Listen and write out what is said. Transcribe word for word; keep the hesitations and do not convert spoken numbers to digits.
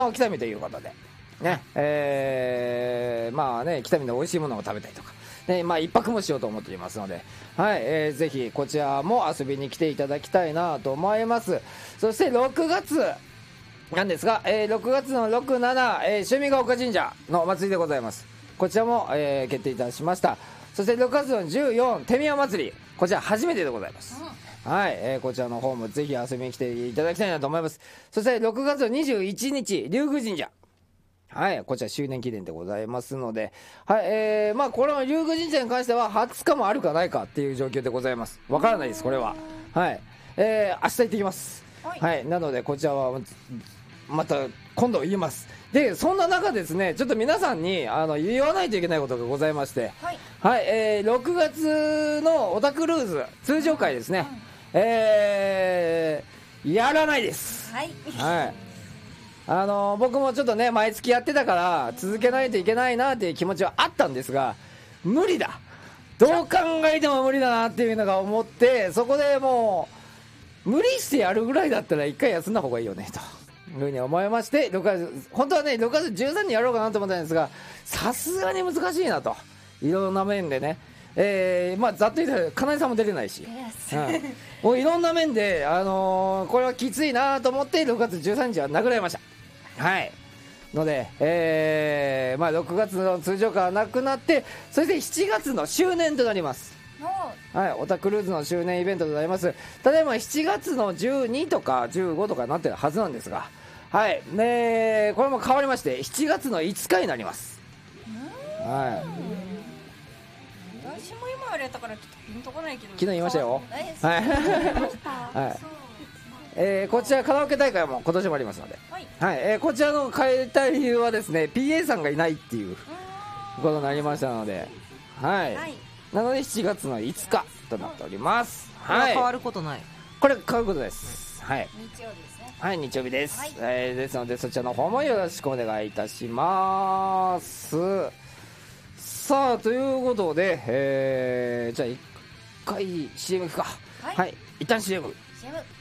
北見ということでね、えー、まあね北見の美味しいものを食べたりとか、ね、まあ一泊もしようと思っていますので、はい、えー、ぜひこちらも遊びに来ていただきたいなと思います。そしてろくがつなんですが、えー、ろくがつのろく、しち、えー、趣味が丘神社のお祭りでございます。こちらも、えー、決定いたしました。そしてろくがつのじゅうよっか手宮祭り、こちら初めてでございます、うん、はい、えー、こちらの方もぜひ遊びに来ていただきたいなと思います。そしてろくがつのにじゅういちにち龍宮神社、はい、こちら周年記念でございますので、はい、えー、まあこの龍宮神社に関してははつかもあるかないかっていう状況でございます。わからないですこれは。はい、えー、明日行ってきます。はい、はい、なのでこちらはまた今度言います。でそんな中ですね、ちょっと皆さんにあの言わないといけないことがございまして、はい、はい、えー、ろくがつのオタクルーズ通常会ですね、うん、えー、やらないです。はい、はい、あの僕もちょっとね毎月やってたから続けないといけないなっていう気持ちはあったんですが、無理だ、どう考えても無理だなっていうのが思って、そこでもう無理してやるぐらいだったら一回休んだ方がいいよねというふうに思いまして、ろくがつ本当はねろくがつじゅうさんにちやろうかなと思ったんですが、さすがに難しいなと、いろんな面でね、えー、まあざっと言ったら金井さんも出れないし、うん、もういろんな面で、あのー、これはきついなと思ってろくがつじゅうさんにちは殴られました。はいので、えーまあ、ろくがつの通常会はなくなって、そしてしちがつの周年となります。はい、オタクルーズの周年イベントとなります。ただいましちがつのじゅうにとかじゅうごとかなってるはずなんですが、はい、ね、これも変わりましてしちがつのいつかになります。はい、 私も今あれやったからちょっとピンとこないけど、 昨日言いましたよ。はい、はい、えー、こちらカラオケ大会も今年もありますので、はいはい、えー、こちらの変えた理由はですね ピーエー さんがいないっていうことになりましたので、はい、はい、なのでしちがつのいつかとなっております。 はい、変わることない、 これ変わることです。はい、 日曜日ですね。 はい、日曜日です、はい、えー、ですのでそちらの方もよろしくお願いいたします。さあということで、えー、じゃあ一回 シーエム いくか。はい、はい、一旦 シーエム。 シーエム